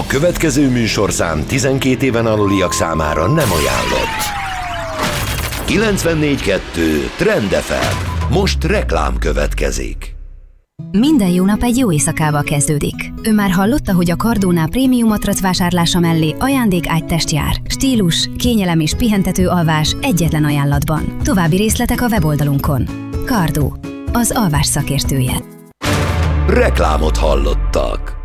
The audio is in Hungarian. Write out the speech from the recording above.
következő műsorszám 12 éven aluliak számára nem ajánlott. 94.2 Trend FM. Most reklám következik. Minden jó nap egy jó éjszakával kezdődik. Ő már hallotta, hogy a Cardónál prémium matrac vásárlása mellé ajándékágytest jár. Stílus, kényelem és pihentető alvás egyetlen ajánlatban. További részletek a weboldalunkon. Cardó, az alvás szakértője. Reklámot hallottak.